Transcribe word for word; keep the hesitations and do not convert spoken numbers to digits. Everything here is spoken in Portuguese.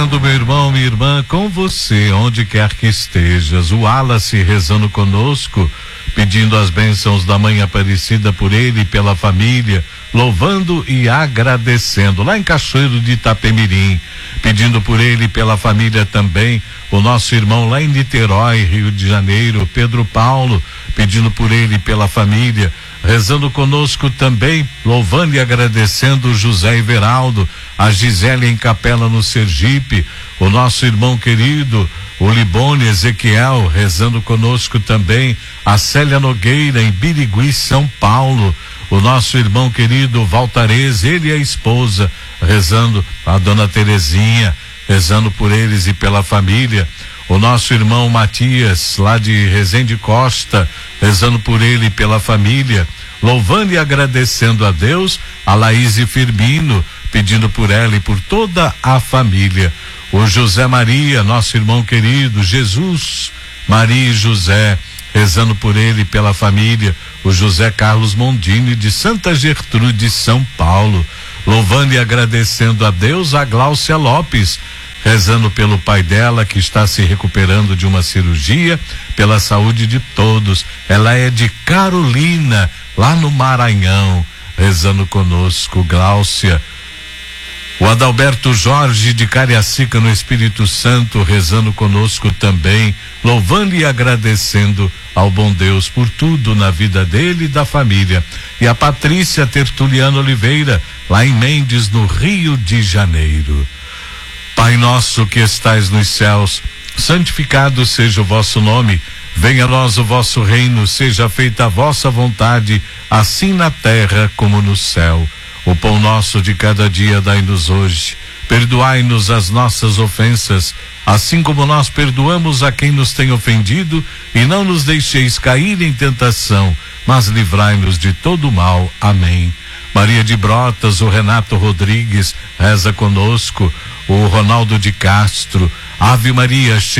Meu irmão, minha irmã, com você, onde quer que estejas, o Wallace rezando conosco, pedindo as bênçãos da Mãe Aparecida por ele e pela família, louvando e agradecendo, lá em Cachoeiro de Itapemirim, pedindo por ele e pela família também, o nosso irmão lá em Niterói, Rio de Janeiro, Pedro Paulo, pedindo por ele e pela família, rezando conosco também, louvando e agradecendo o José Everaldo, a Gisele em Capela no Sergipe, o nosso irmão querido, o Libone Ezequiel, rezando conosco também, a Célia Nogueira em Birigui, São Paulo, o nosso irmão querido Valtarez, ele e a esposa, rezando, a dona Terezinha, rezando por eles e pela família, o nosso irmão Matias, lá de Resende Costa, rezando por ele e pela família, louvando e agradecendo a Deus, a Laís Firmino, pedindo por ela e por toda a família, o José Maria, nosso irmão querido, Jesus, Maria e José, rezando por ele e pela família, o José Carlos Mondini de Santa Gertrude, São Paulo, louvando e agradecendo a Deus, a Gláucia Lopes, rezando pelo pai dela que está se recuperando de uma cirurgia, pela saúde de todos. Ela é de Carolina, lá no Maranhão, rezando conosco, Gláucia. O Adalberto Jorge de Cariacica, no Espírito Santo, rezando conosco também, louvando e agradecendo ao bom Deus por tudo na vida dele e da família. E a Patrícia Tertuliano Oliveira, lá em Mendes, no Rio de Janeiro. Pai nosso que estais nos céus, santificado seja o vosso nome, venha a nós o vosso reino, seja feita a vossa vontade, assim na terra como no céu. O pão nosso de cada dia dai-nos hoje, perdoai-nos as nossas ofensas, assim como nós perdoamos a quem nos tem ofendido, e não nos deixeis cair em tentação, mas livrai-nos de todo mal. Amém. Maria de Brotas, o Renato Rodrigues reza conosco, o Ronaldo de Castro, Ave Maria,